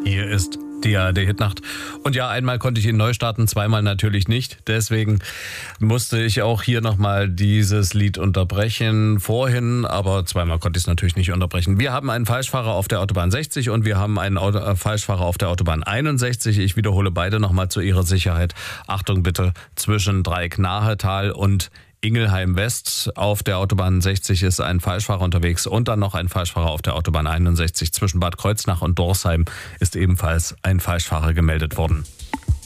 Hier ist die ARD-Hitnacht. Und ja, einmal konnte ich ihn neu starten, zweimal natürlich nicht. Deswegen musste ich auch hier nochmal dieses Lied unterbrechen vorhin, aber zweimal konnte ich es natürlich nicht unterbrechen. Wir haben einen Falschfahrer auf der Autobahn 60 und wir haben einen Falschfahrer auf der Autobahn 61. Ich wiederhole beide nochmal zu Ihrer Sicherheit. Achtung bitte, zwischen Dreieck-Nahetal und Ingelheim West auf der Autobahn 60 ist ein Falschfahrer unterwegs und dann noch ein Falschfahrer auf der Autobahn 61. Zwischen Bad Kreuznach und Dorsheim ist ebenfalls ein Falschfahrer gemeldet worden.